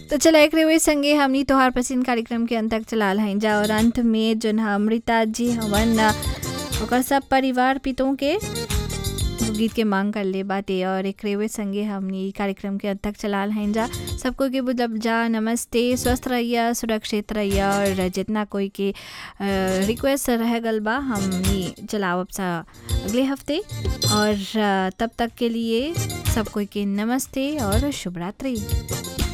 तो चला एक रे संगे हमनी तोहार पसंद कार्यक्रम के अंत तक चलाल हैं जा और अंत में जोन अमृता जी हवन ओकर सब परिवार पितों के वो गीत के मांग कर ले बाटे और एक रेवे संगे हमनी ई कार्यक्रम के अंत तक चलाल हैं जा सबको के बुलब जा नमस्ते स्वस्थ रहिया सुरक्षित रहिया और जितना कोई के रिक्वेस्ट रह गल बा हमनी चलावब सा अगले हफ्ते और तब तक के लिए सब कोई के नमस्ते और शुभ रात्रि।